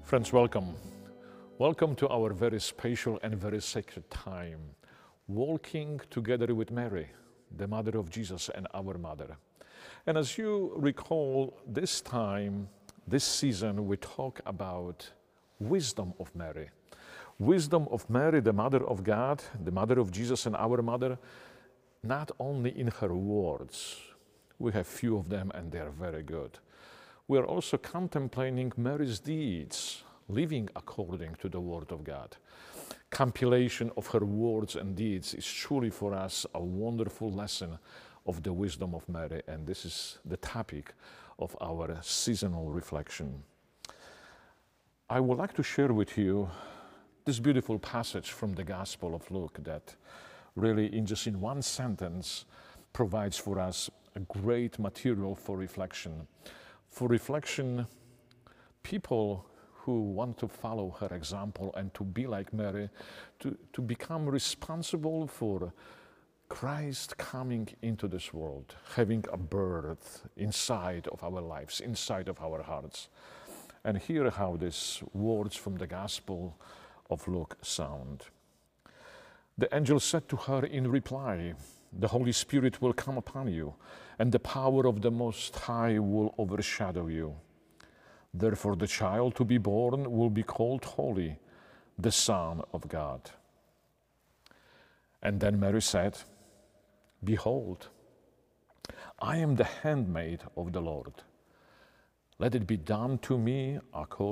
Friends, welcome. Welcome to our very special and very sacred time, walking together with Mary, the mother of Jesus and our mother. And as you recall, this time, this season, we talk about wisdom of Mary. Wisdom of Mary, the mother of God, the mother of Jesus and our mother, not only in her words. We have few of them and they are very good. We are also contemplating Mary's deeds, living according to the Word of God. Compilation of her words and deeds is truly for us a wonderful lesson of the wisdom of Mary, and this is the topic of our seasonal reflection. I would like to share with you this beautiful passage from the Gospel of Luke that really, in one sentence, provides for us a great material for reflection. For reflection, people who want to follow her example and to be like Mary, to become responsible for Christ coming into this world, having a birth inside of our lives, inside of our hearts. And hear how these words from the Gospel of Luke sound. The angel said to her in reply, "The Holy Spirit will come upon you, and the power of the Most High will overshadow you. Therefore the child to be born will be called Holy, the Son of God." And then Mary said, "Behold, I am the handmaid of the Lord. Let it be done to me according